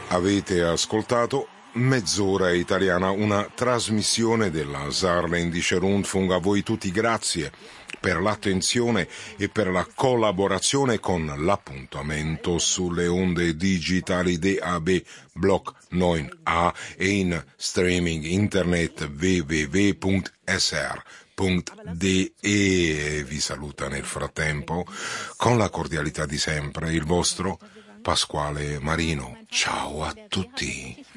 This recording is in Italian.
Avete ascoltato Mezz'ora italiana, una trasmissione della Saarländische Rundfunk. A voi tutti grazie per l'attenzione e per la collaborazione con l'appuntamento sulle onde digitali DAB Block 9A e in streaming internet www.sr.de. Vi saluta nel frattempo con la cordialità di sempre il vostro Pasquale Marino. Ciao a tutti.